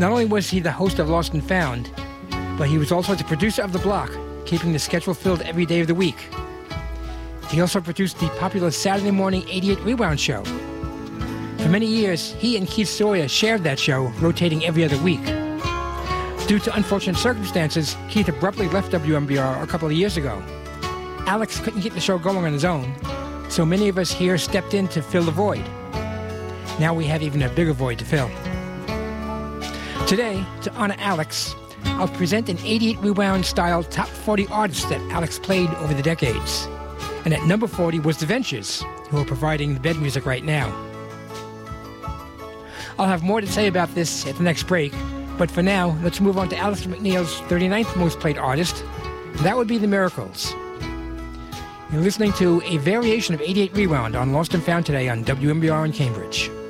Not only was he the host of Lost and Found, but he was also the producer of The Block, keeping the schedule filled every day of the week. He also produced the popular Saturday morning 88 Rewound show. For many years, he and Keith Sawyer shared that show, rotating every other week. Due to unfortunate circumstances, Keith abruptly left WMBR a couple of years ago. Alex couldn't keep the show going on his own, so many of us here stepped in to fill the void. Now we have even a bigger void to fill. Today, to honor Alex, I'll present an 88 Rewound-style top 40 artists that Alex played over the decades. And at number 40 was The Ventures, who are providing the bed music right now. I'll have more to say about this at the next break, but for now, let's move on to Alistair McNeil's 39th most played artist, and that would be The Miracles. You're listening to a variation of 88 Rewound on Lost and Found today on WMBR in Cambridge.